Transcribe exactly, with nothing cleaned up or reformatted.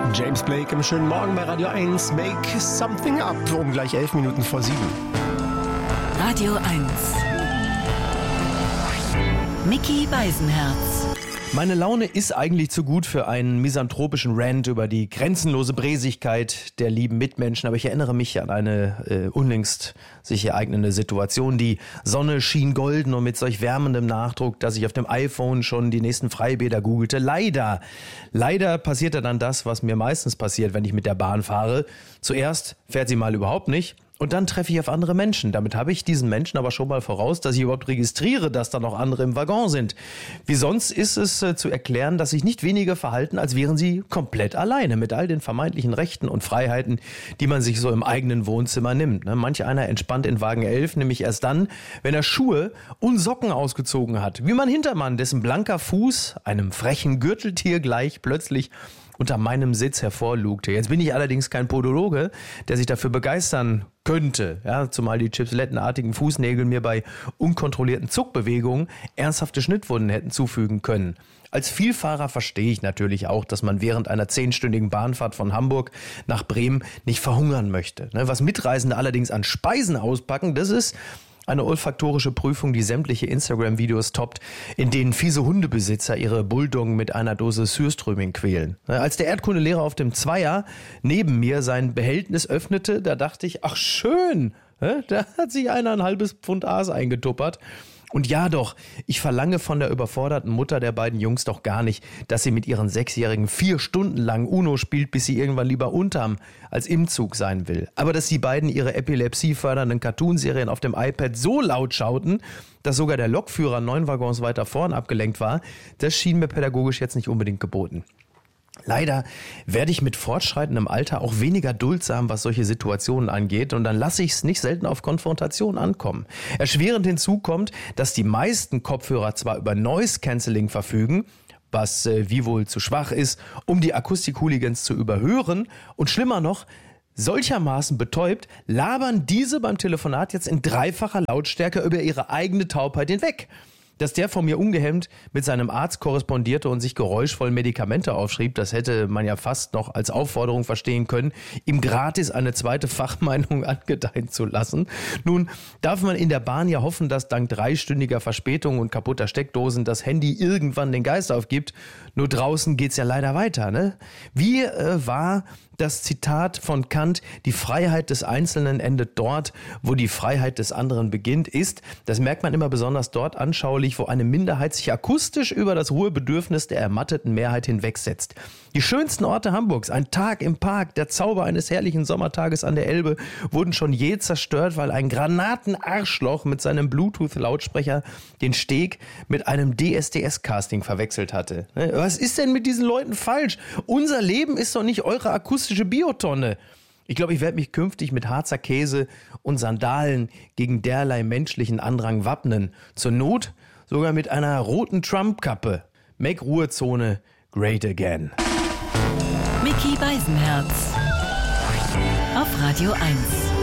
James Blake im schönen Morgen bei Radio eins. Make something up um gleich elf Minuten vor sieben. Radio eins. Micky Beisenherz. Meine Laune ist eigentlich zu gut für einen misanthropischen Rant über die grenzenlose Bräsigkeit der lieben Mitmenschen, aber ich erinnere mich an eine äh, unlängst sich ereignende Situation. Die Sonne schien golden und mit solch wärmendem Nachdruck, dass ich auf dem iPhone schon die nächsten Freibäder googelte. Leider, leider passierte dann das, was mir meistens passiert, wenn ich mit der Bahn fahre. Zuerst fährt sie mal überhaupt nicht. Und dann treffe ich auf andere Menschen. Damit habe ich diesen Menschen aber schon mal voraus, dass ich überhaupt registriere, dass da noch andere im Waggon sind. Wie sonst ist es äh, zu erklären, dass sich nicht wenige verhalten, als wären sie komplett alleine mit all den vermeintlichen Rechten und Freiheiten, die man sich so im eigenen Wohnzimmer nimmt. Ne? Manch einer entspannt in Wagen elf, nämlich erst dann, wenn er Schuhe und Socken ausgezogen hat. Wie mein Hintermann, dessen blanker Fuß einem frechen Gürteltier gleich plötzlich unter meinem Sitz hervorlugte. Jetzt bin ich allerdings kein Podologe, der sich dafür begeistern könnte, ja, zumal die chipslettenartigen Fußnägel mir bei unkontrollierten Zuckbewegungen ernsthafte Schnittwunden hätten zufügen können. Als Vielfahrer verstehe ich natürlich auch, dass man während einer zehnstündigen Bahnfahrt von Hamburg nach Bremen nicht verhungern möchte. Was Mitreisende allerdings an Speisen auspacken, das ist eine olfaktorische Prüfung, die sämtliche Instagram-Videos toppt, in denen fiese Hundebesitzer ihre Bulldoggen mit einer Dose Sürströming quälen. Als der Erdkundelehrer auf dem Zweier neben mir sein Behältnis öffnete, da dachte ich, ach schön, da hat sich einer ein halbes Pfund Aas eingetuppert. Und ja doch, ich verlange von der überforderten Mutter der beiden Jungs doch gar nicht, dass sie mit ihren Sechsjährigen vier Stunden lang Uno spielt, bis sie irgendwann lieber unterm als im Zug sein will. Aber dass die beiden ihre epilepsiefördernden Cartoonserien auf dem iPad so laut schauten, dass sogar der Lokführer neun Waggons weiter vorn abgelenkt war, das schien mir pädagogisch jetzt nicht unbedingt geboten. Leider werde ich mit fortschreitendem Alter auch weniger duldsam, was solche Situationen angeht, und dann lasse ich es nicht selten auf Konfrontation ankommen. Erschwerend hinzu kommt, dass die meisten Kopfhörer zwar über Noise Cancelling verfügen, was äh, wie wohl zu schwach ist, um die Akustik-Hooligans zu überhören, und schlimmer noch, solchermaßen betäubt, labern diese beim Telefonat jetzt in dreifacher Lautstärke über ihre eigene Taubheit hinweg. Dass der von mir ungehemmt mit seinem Arzt korrespondierte und sich geräuschvoll Medikamente aufschrieb, das hätte man ja fast noch als Aufforderung verstehen können, ihm gratis eine zweite Fachmeinung angedeihen zu lassen. Nun darf man in der Bahn ja hoffen, dass dank dreistündiger Verspätung und kaputter Steckdosen das Handy irgendwann den Geist aufgibt. Nur draußen geht's ja leider weiter, ne? Wie äh, war das Zitat von Kant: Die Freiheit des Einzelnen endet dort, wo die Freiheit des anderen beginnt, ist, das merkt man immer besonders dort anschaulich, wo eine Minderheit sich akustisch über das Ruhebedürfnis der ermatteten Mehrheit hinwegsetzt. Die schönsten Orte Hamburgs, ein Tag im Park, der Zauber eines herrlichen Sommertages an der Elbe, wurden schon je zerstört, weil ein Granatenarschloch mit seinem Bluetooth-Lautsprecher den Steg mit einem D S D S-Casting verwechselt hatte. Was ist denn mit diesen Leuten falsch? Unser Leben ist doch nicht eure akustische Biotonne. Ich glaube, ich werde mich künftig mit Harzer Käse und Sandalen gegen derlei menschlichen Andrang wappnen. Zur Not sogar mit einer roten Trump-Kappe. Make Ruhezone great again. Micky Beisenherz auf Radio eins.